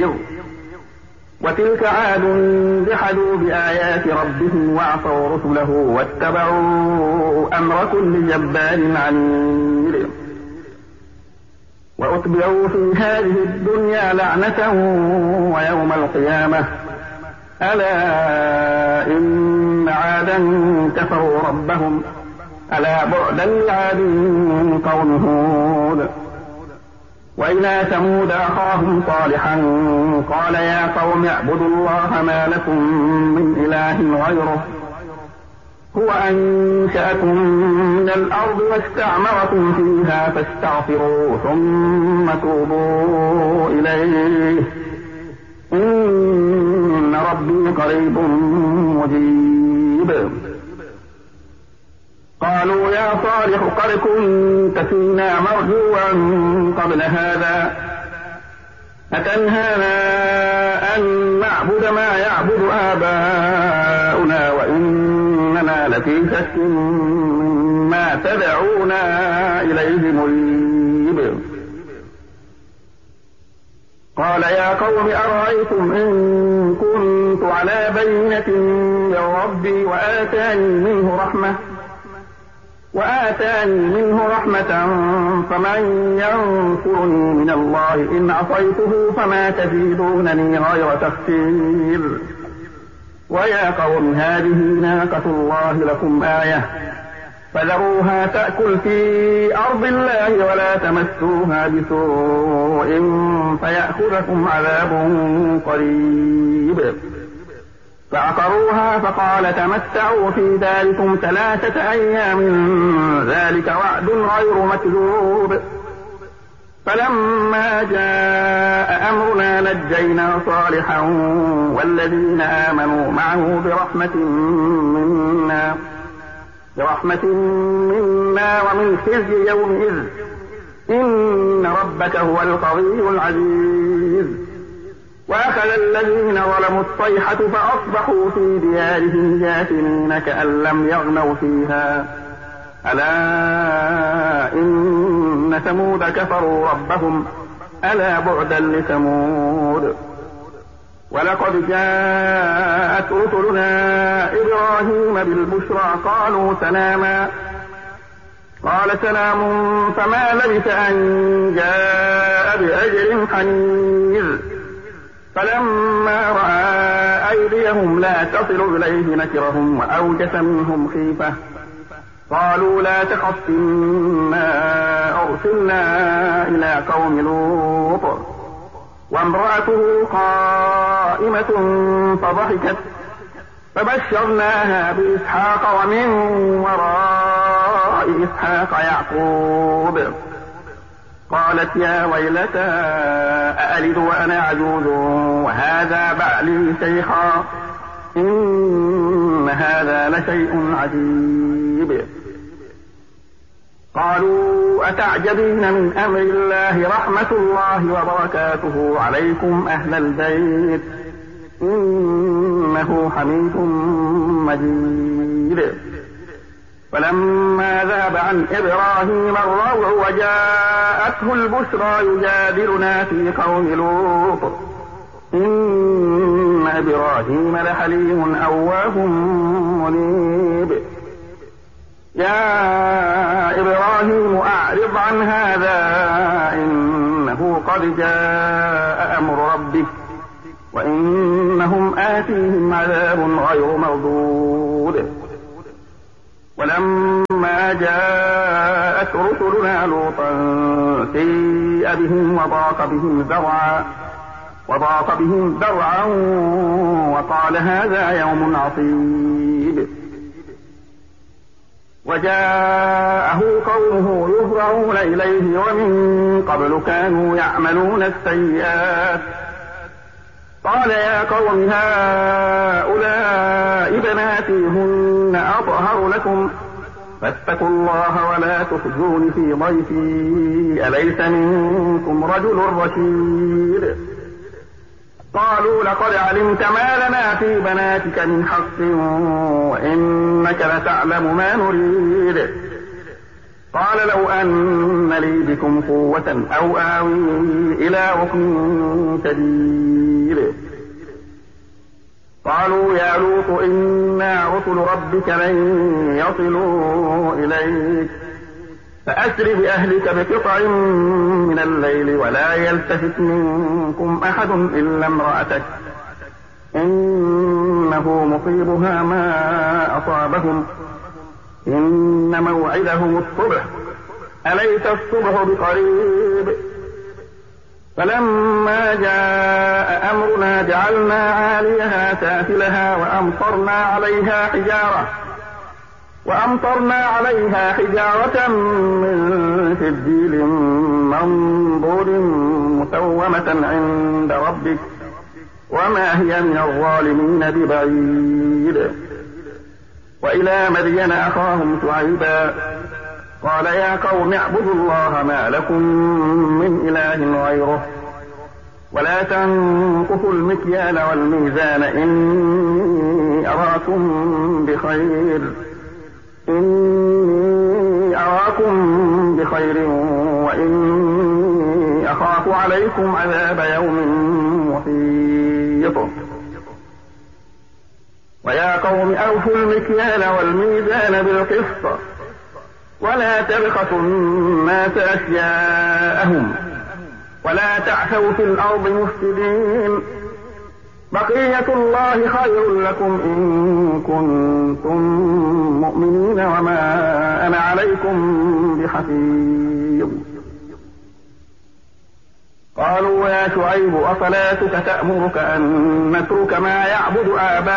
وتلك عاد جحدوا بآيات ربهم وعصوا رسله واتبعوا أمر كل جبار عنيد وأتبعوا في هذه الدنيا لعنة ويوم القيامة ألا إن عادا كفروا ربهم ألا بعدا لعاد قوم هود وإلى ثمود أخاهم صالحا قال يا قوم اعبدوا الله ما لكم من إله غيره هو أنشأكم من الأرض واستعمركم فيها فاستغفروه ثم توبوا إليه إن ربي قريب مجيب قالوا يا صالح قد كنت فينا مرجوا قبل هذا أتنهانا أن نعبد ما يعبد آباؤنا وإننا لفي شك مما تدعونا إليه مريب قال يا قوم أرأيتم إن كنت على بينة من ربي وآتاني منه رحمة فمن ينصرني من الله إن عصيته فما تزيدونني غير تخسير ويا قوم هذه ناقة الله لكم آية فذروها تأكل في أرض الله ولا تمسوها بسوء فيأخذكم عذاب قريب فعقروها فقال تمتعوا في داركم 3 أيام ذلك وعد غير مكذوب فلما جاء أمرنا نجينا صالحا والذين آمنوا معه برحمة منا ومن خزي يومئذ إن ربك هو القوي العزيز وأخذ الذين ظلموا الصيحة فأصبحوا في ديارهم جاثمين كأن لم يغنوا فيها ألا إن ثمود كفروا ربهم ألا بعدا لثمود ولقد جاءت رسلنا إبراهيم بالبشرى قالوا سلاما قال سلام فما لبث أن جاء بأجر حنيذ فلما رأى أيديهم لا تصل إليه نكرهم وأوجس منهم خيفة قالوا لا تخف إنا أرسلنا إلى قوم لوط وامرأته قائمة فضحكت فبشرناها بإسحاق ومن وراء إسحاق يعقوب قالت يا ويلتى أألد وأنا عجوز وهذا بعلي شيخا إن هذا لشيء عجيب قالوا أتعجبين من أمر الله رحمة الله وبركاته عليكم أهل البيت إنه حميد مجيد فلما ذهب عن إبراهيم الروع وجاءته البشرى يجادلنا في قوم لوط إن إبراهيم لحليم أواه منيب يا إبراهيم أعرض عن هذا إنه قد جاء أمر ربك وإنهم آتيهم عذاب غير مردود ولما جاءت رسلنا لوطا سيء بهم وضاق بهم ذرعا وقال هذا يوم عصيب وجاءه قومه يهرعون إليه ومن قبل كانوا يعملون السيئات قال يا قوم هؤلاء بناتي هن أطهر لكم فاتقوا الله ولا تخزون في ضيفي أليس منكم رجل رشيد قالوا لقد علمت ما لنا في بناتك من حق وإنك لتعلم ما نريد قال لو أن لي بكم قوة أو آوي إلى ركن شديد يا لوط إنا رسل ربك لن يصلوا إليك فأسر بأهلك بقطع من الليل ولا يلتفت منكم أحد إلا امرأتك إنه مصيبها ما أصابهم إن موعدهم الصبح أليس الصبح بقريب فلما جاء أمرنا جعلنا عاليها سافلها وأمطرنا عليها حجارة من سجيل منضود مسومة عند ربك وما هي من الظالمين ببعيد وإلى مدين أخاهم شعيبا قال يا قوم اعبدوا الله ما لكم من إله غيره ولا تنقصوا المكيال والميزان إني أراكم بخير وإني أخاف عليكم عذاب يوم محيط ويا قوم أوفوا المكيال والميزان بالقسط ولا تبخسوا الناس أشياءهم ولا تعثوا في الأرض مفسدين بقية الله خير لكم إن كنتم مؤمنين وما أنا عليكم بحفيظ قالوا يا شعيب أصلاتك تأمرك أن نترك ما يعبد آباؤنا